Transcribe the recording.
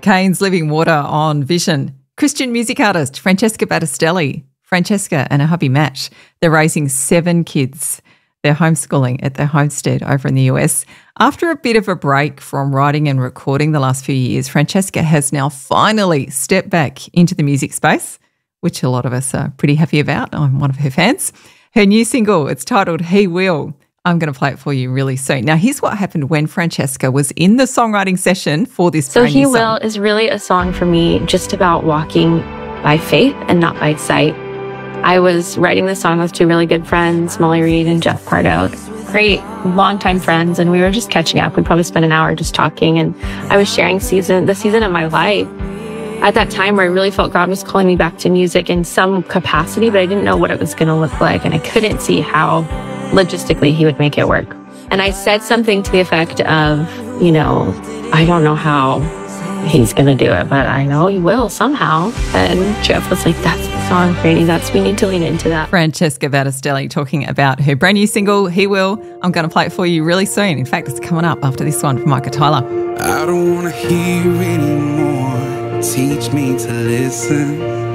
Cane's Living Water on Vision. Christian music artist Francesca Battistelli. Francesca and her hubby Matt, they're raising 7 kids. They're homeschooling at their homestead over in the US. After a bit of a break from writing and recording the last few years, Francesca has now finally stepped back into the music space, which a lot of us are pretty happy about. I'm one of her fans. Her new single, it's titled He Will. I'm going to play it for you really soon. Now, here's what happened when Francesca was in the songwriting session for this brand new song. So He Will is really a song for me just about walking by faith and not by sight. I was writing this song with 2 really good friends, Molly Reed and Jeff Pardo, great longtime friends, and we were just catching up. We probably spent an hour just talking, and I was sharing the season of my life at that time where I really felt God was calling me back to music in some capacity, but I didn't know what it was going to look like, and I couldn't see how logistically He would make it work. And I said something to the effect of, I don't know how He's going to do it, but I know He will somehow. And Jeff was like, that's the song, Franny. We need to lean into that. Francesca Battistelli talking about her brand new single, He Will. I'm going to play it for you really soon. In fact, it's coming up after this one from Micah Tyler. I don't want to hear anymore. Teach me to listen.